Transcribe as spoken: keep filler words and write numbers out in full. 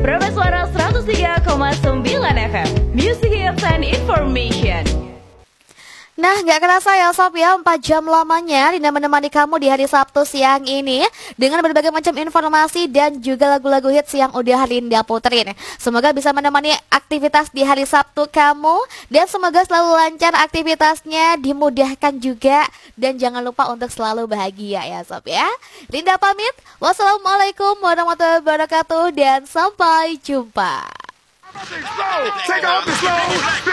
Praba Suara seratus tiga koma sembilan F M, Music Hits and Information. Nah, gak kerasa ya Sob ya, empat jam lamanya Linda menemani kamu di hari Sabtu siang ini dengan berbagai macam informasi dan juga lagu-lagu hits yang udah Linda puterin. Semoga bisa menemani aktivitas di hari Sabtu kamu dan semoga selalu lancar aktivitasnya, dimudahkan juga, dan jangan lupa untuk selalu bahagia ya Sob ya. Linda pamit, wassalamualaikum warahmatullahi wabarakatuh dan sampai jumpa. Take off the slow.